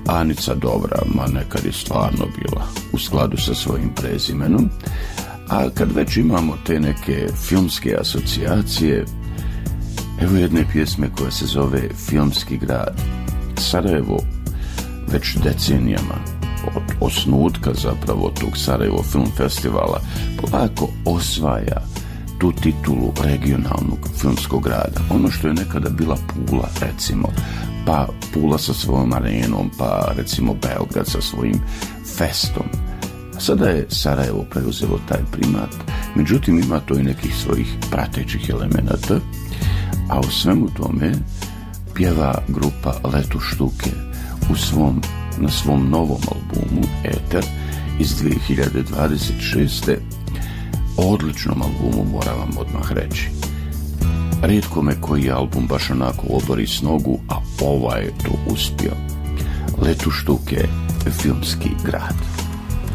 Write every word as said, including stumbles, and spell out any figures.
Anica Dobra, ma nekad je stvarno bila u skladu sa svojim prezimenom. A kad već imamo te neke filmske asocijacije, evo jedne pjesme koja se zove Filmski grad. Sarajevo već decenijama od osnutka zapravo tog Sarajevo Film Festivala polako osvaja tu titulu regionalnog filmskog grada. Ono što je nekada bila Pula, recimo, pa Pula sa svojom arenom, pa recimo Beograd sa svojim festom. Sada je Sarajevo preuzelo taj primat, međutim ima to i nekih svojih pratećih elemenata, a u svemu tome pjeva grupa Letu Štuke u svom, na svom novom albumu Eter iz dvije hiljade dvadeset šeste. Odličnom albumu, moram vam odmah reći. Rijetko me koji album baš onako obori s nogu, a ovaj je to uspio. Letu Štuke, Filmski grad.